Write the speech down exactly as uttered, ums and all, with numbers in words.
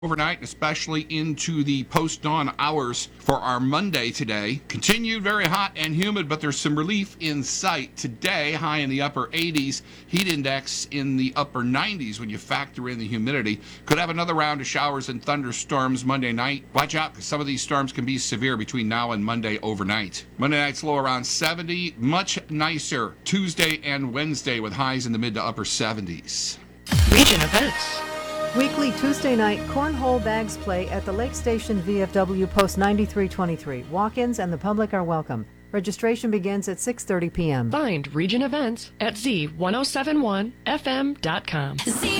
Overnight, especially into the post-dawn hours for our Monday today. Continued very hot and humid, but there's some relief in sight. Today, high in the upper eighties, heat index in the upper nineties when you factor in the humidity. Could have another round of showers and thunderstorms Monday night. Watch out, because some of these storms can be severe between now and Monday overnight. Monday night's low around seventy. Much nicer Tuesday and Wednesday with highs in the mid to upper seventies. Region events. Weekly Tuesday night cornhole bags play at the Lake Station V F W Post ninety-three twenty-three. Walk-ins and the public are welcome. Registration begins at six thirty p.m. Find region events at z ten seventy-one f m dot com. Z